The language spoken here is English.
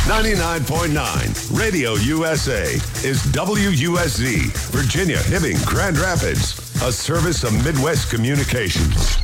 99.9 Radio USA is WUSZ, Virginia, Hibbing, Grand Rapids, a service of Midwest Communications.